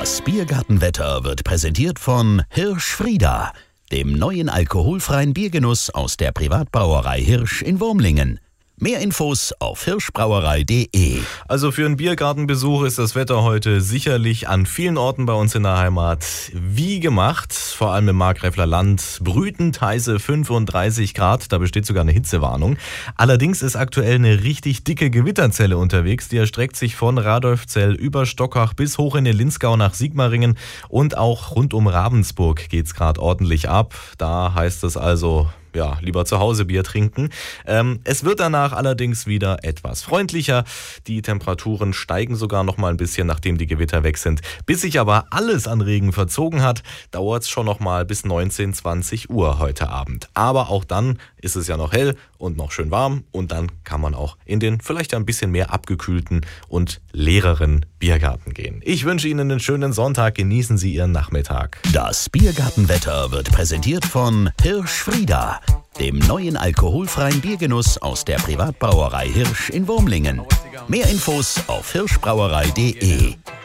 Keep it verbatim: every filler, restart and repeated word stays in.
Das Biergartenwetter wird präsentiert von Hirsch-Frieda, dem neuen alkoholfreien Biergenuss aus der Privatbrauerei Hirsch in Wurmlingen. Mehr Infos auf hirschbrauerei punkt de. Also für einen Biergartenbesuch ist das Wetter heute sicherlich an vielen Orten bei uns in der Heimat wie gemacht. Vor allem im Markgräfler Land brütend heiße fünfunddreißig Grad, da besteht sogar eine Hitzewarnung. Allerdings ist aktuell eine richtig dicke Gewitterzelle unterwegs. Die erstreckt sich von Radolfzell über Stockach bis hoch in den Linzgau nach Sigmaringen und auch rund um Ravensburg geht es gerade ordentlich ab. Da heißt es also... ja, lieber zu Hause Bier trinken. Ähm, es wird danach allerdings wieder etwas freundlicher. Die Temperaturen steigen sogar noch mal ein bisschen, nachdem die Gewitter weg sind. Bis sich aber alles an Regen verzogen hat, dauert es schon noch mal bis neunzehn, zwanzig Uhr heute Abend. Aber auch dann ist es ja noch hell und noch schön warm und dann kann man auch in den vielleicht ein bisschen mehr abgekühlten und leereren Biergarten gehen. Ich wünsche Ihnen einen schönen Sonntag. Genießen Sie Ihren Nachmittag. Das Biergartenwetter wird präsentiert von Hirsch-Frieda, dem neuen alkoholfreien Biergenuss aus der Privatbrauerei Hirsch in Wurmlingen. Mehr Infos auf hirschbrauerei punkt de.